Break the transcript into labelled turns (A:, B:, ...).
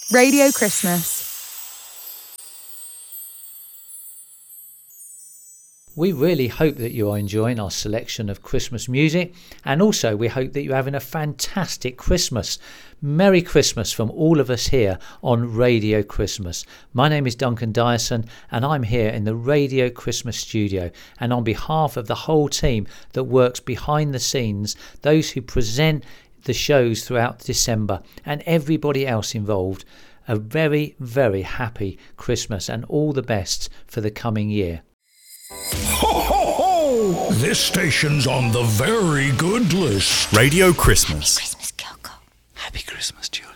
A: Radio Christmas.
B: We really hope that you are enjoying our selection of Christmas music, and also we hope that you're having a fantastic Christmas. Merry Christmas from all of us here on Radio Christmas. My name is Duncan Dyson and I'm here in the Radio Christmas studio, and on behalf of the whole team that works behind the scenes, those who present the shows throughout December and everybody else involved, a very, very happy Christmas and all the best for the coming year.
C: Ho, ho, ho! This station's on the very good list.
D: Radio Christmas.
E: Happy Christmas, Joe.